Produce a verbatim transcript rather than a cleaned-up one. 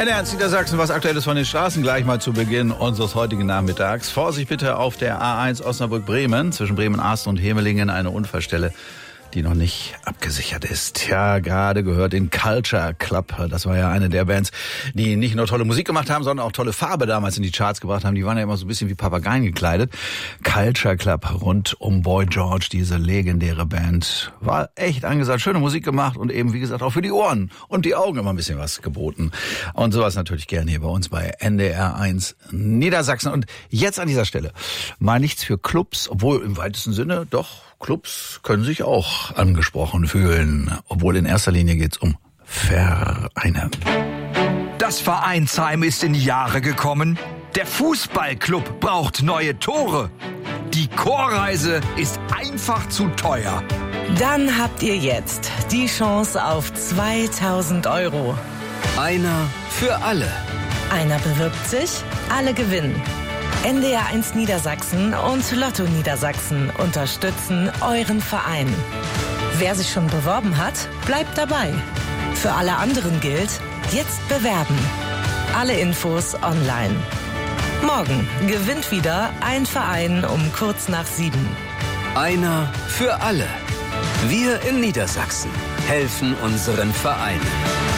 N R eins Niedersachsen, was Aktuelles von den Straßen gleich mal zu Beginn unseres heutigen Nachmittags. Vorsicht bitte auf der A eins Osnabrück-Bremen, zwischen Bremen-Asten und Hemelingen eine Unfallstelle, die noch nicht abgesichert ist. Ja, gerade gehört in Culture Club. Das war ja eine der Bands, die nicht nur tolle Musik gemacht haben, sondern auch tolle Farbe damals in die Charts gebracht haben. Die waren ja immer so ein bisschen wie Papageien gekleidet. Culture Club rund um Boy George, diese legendäre Band. War echt angesagt, schöne Musik gemacht und eben, wie gesagt, auch für die Ohren und die Augen immer ein bisschen was geboten. Und sowas natürlich gerne hier bei uns bei N D R eins Niedersachsen. Und jetzt an dieser Stelle mal nichts für Clubs, obwohl im weitesten Sinne doch Clubs können sich auch angesprochen fühlen, obwohl in erster Linie geht's um Vereine. Das Vereinsheim ist in die Jahre gekommen. Der Fußballclub braucht neue Tore. Die Chorreise ist einfach zu teuer. Dann habt ihr jetzt die Chance auf zweitausend Euro. Einer für alle. Einer bewirbt sich, alle gewinnen. N D R eins Niedersachsen und Lotto Niedersachsen unterstützen euren Verein. Wer sich schon beworben hat, bleibt dabei. Für alle anderen gilt, jetzt bewerben. Alle Infos online. Morgen gewinnt wieder ein Verein um kurz nach sieben. Einer für alle. Wir in Niedersachsen helfen unseren Vereinen.